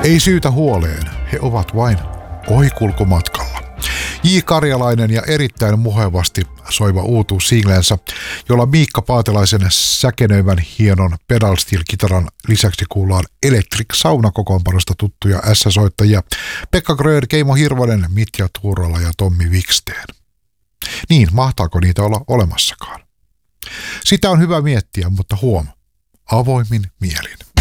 Ei syytä huoleen, he ovat vain ohikulkumatkalla. J. Karjalainen ja erittäin muhevasti soiva uutuus singlensä, jolla Miikka Paatelaisen säkenöivän hienon pedal steel-kitaran lisäksi kuullaan Electric Sauna-kokoonpanosta tuttuja S-soittajia Pekka Gröör, Keimo Hirvonen, Mitja Tuurola ja Tommi Wiksteen. Niin, mahtaako niitä olla olemassakaan? Sitä on hyvä miettiä, mutta avoimin mielin.